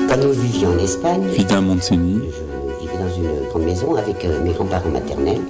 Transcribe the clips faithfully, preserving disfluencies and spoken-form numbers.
Quand nous vivions en Espagne, Vida Montseny, je vivais dans une grande maison avec euh, mes grands-parents maternels.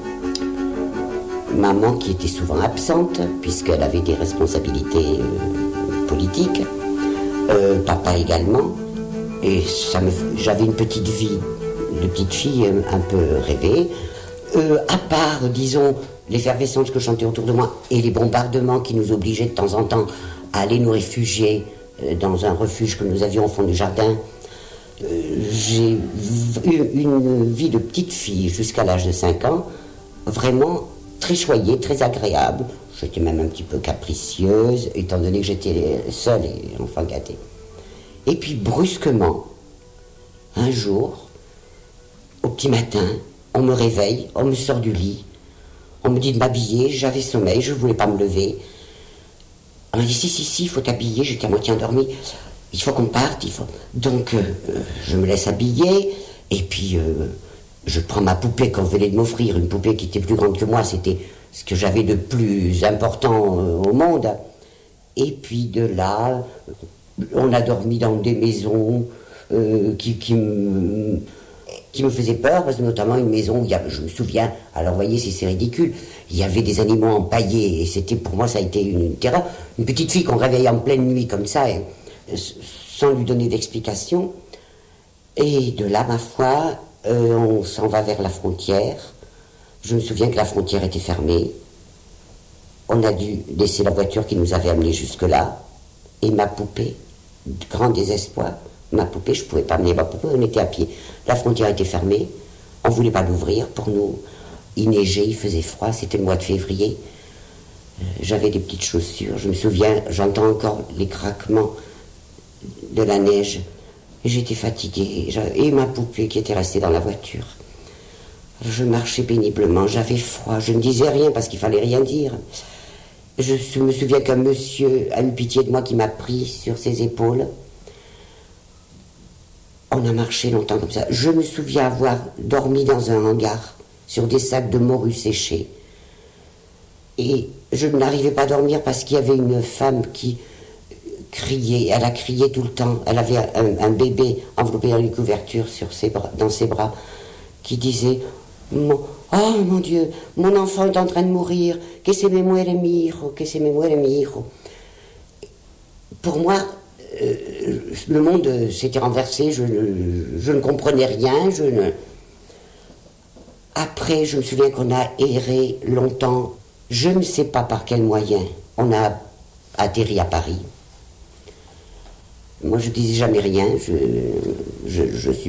Maman qui était souvent absente, puisqu'elle avait des responsabilités euh, politiques. Euh, papa également. Et ça me, j'avais une petite vie de petite fille euh, un peu rêvée. Euh, à part, disons, l'effervescence que je chantais autour de moi et les bombardements qui nous obligeaient de temps en temps à aller nous réfugier euh, dans un refuge que nous avions au fond du jardin. Euh, j'ai eu une vie de petite fille jusqu'à l'âge de cinq ans, vraiment très choyée, très agréable. J'étais même un petit peu capricieuse, étant donné que j'étais seule et enfant gâtée. Et puis brusquement, un jour, au petit matin, on me réveille, on me sort du lit, on me dit de m'habiller, j'avais sommeil, je ne voulais pas me lever. On m'a dit si, si, si, il faut t'habiller, j'étais à moitié endormie, il faut qu'on parte, il faut... Donc euh, je me laisse habiller, et puis euh, je prends ma poupée qu'on venait de m'offrir, une poupée qui était plus grande que moi, c'était ce que j'avais de plus important euh, au monde. Et puis de là, on a dormi dans des maisons euh, qui, qui, me, qui me faisaient peur, parce que notamment une maison où il y a, je me souviens, alors voyez si c'est ridicule, il y avait des animaux empaillés, et c'était, pour moi ça a été une, une terreur. Une petite fille qu'on réveillait en pleine nuit comme ça, et, sans lui donner d'explication. Et de là, ma foi, euh, on s'en va vers la frontière. Je me souviens que la frontière était fermée. On a dû laisser la voiture qui nous avait amenés jusque-là. Et ma poupée, grand désespoir, ma poupée, je ne pouvais pas amener ma poupée, on était à pied. La frontière était fermée, on ne voulait pas l'ouvrir pour nous. Il neigeait, il faisait froid, c'était le mois de février. Euh, j'avais des petites chaussures, je me souviens, j'entends encore les craquements de la neige. Et j'étais fatiguée, et ma poupée qui était restée dans la voiture. Je marchais péniblement, j'avais froid, je ne disais rien parce qu'il fallait rien dire. Je me souviens qu'un monsieur a eu pitié de moi qui m'a pris sur ses épaules. On a marché longtemps comme ça. Je me souviens avoir dormi dans un hangar sur des sacs de morue séchés. Et je n'arrivais pas à dormir parce qu'il y avait une femme qui criait. Elle a crié tout le temps. Elle avait un, un bébé enveloppé dans une couverture sur ses bras, dans ses bras, qui disait « Oh mon Dieu, mon enfant est en train de mourir, que se me muere mi hijo, que se me muere mi hijo. » Pour moi, euh, le monde s'était renversé, je, je ne comprenais rien. Je ne... Après, je me souviens qu'on a erré longtemps, je ne sais pas par quel moyen, on a atterri à Paris. Moi, je disais jamais rien, je, je, je suis